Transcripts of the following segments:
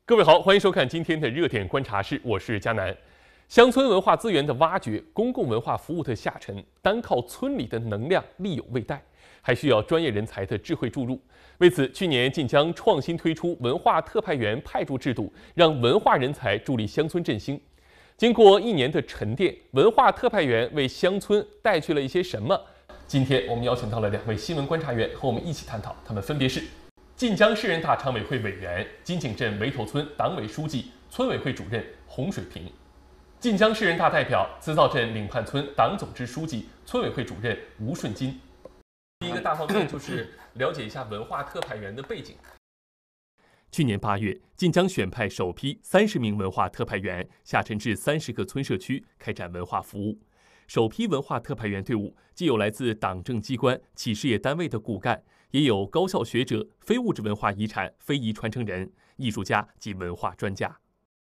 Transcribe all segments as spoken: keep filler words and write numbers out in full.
各位好，欢迎收看今天的热点观察室，我是佳南。乡村文化资源的挖掘，公共文化服务的下沉，单靠村里的能量力有未逮，还需要专业人才的智慧注入。为此，去年晋江创新推出文化特派员派驻制度，让文化人才助力乡村振兴。经过一年的沉淀，文化特派员为乡村带去了一些什么？今天我们邀请到了两位新闻观察员，和我们一起探讨，他们分别是晋江市人大常委会委员、金井镇围头村党委书记、村委会主任洪水平；晋江市人大代表、磁灶镇岭畔村党总支书记、村委会主任吴顺金。第一个大方面就是了解一下文化特派员的背景。去年八月，晋江选派首批三十名文化特派员下沉至三十个村社区，开展文化服务。首批文化特派员队伍既有来自党政机关、企事业单位的骨干，也有高校学者、非物质文化遗产非遗传承人、艺术家及文化专家。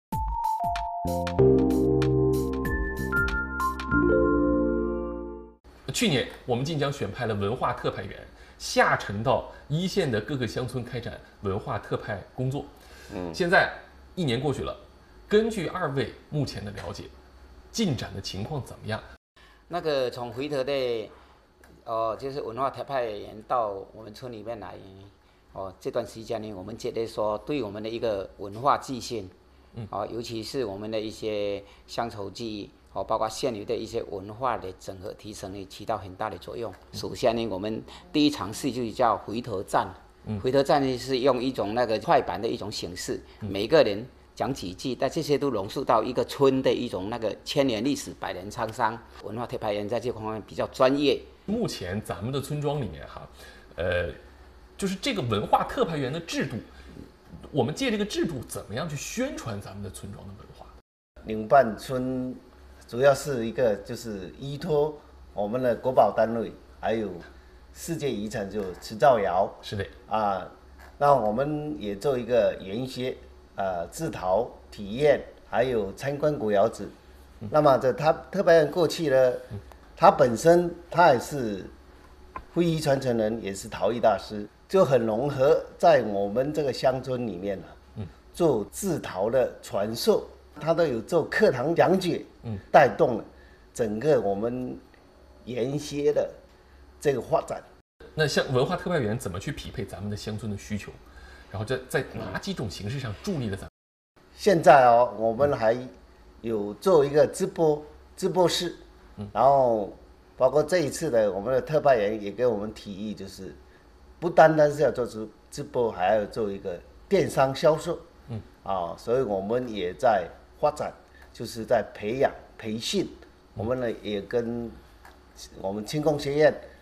去年，我们晋江选派了文化特派员，下沉到一线的各个乡村开展文化特派工作。嗯，现在一年过去了，根据二位目前的了解，进展的情况怎么样？ 那个从回头的，哦，就是文化特派员到我们村里面来，哦，这段时间呢，我们觉得说对我们的一个文化继续，嗯，哦，尤其是我们的一些乡愁记忆，哦，包括现有的一些文化的整合提升呢，起到很大的作用。嗯、首先呢，我们第一尝试就叫回头站，嗯、回头站呢是用一种那个快板的一种形式，嗯、每个人讲几句，但这些都融入到一个村的一种那个千年历史、百年沧桑。文化特派员在这方面比较专业。 目前咱们的村庄里面哈，呃，就是这个文化特派员的制度，我们借这个制度怎么样去宣传咱们的村庄的文化？ 岭畔村主要是一个就是依托我们的国保单位，还有世界遗产就磁灶窑。 是的啊，那我们也做一个研学。呃，制陶体验，还有参观古窑子。嗯、那么这他特派员过去呢，嗯、他本身他也是非遗传承人，也是陶艺大师，就很融合在我们这个乡村里面了、啊。嗯，做制陶的传授，他都有做课堂讲解，嗯，带动了整个我们研学的这个发展。 那像文化特派员怎么去匹配咱们的乡村的需求？然后在在哪几种形式上助力了咱们？ 现在哦，我们还有做一个直播直播室，嗯，然后包括这一次的我们的特派员也给我们提议，就是不单单是要做直直播，还要做一个电商销售，嗯，啊，所以我们也在发展，就是在培养培训，我们呢也跟我们轻工学院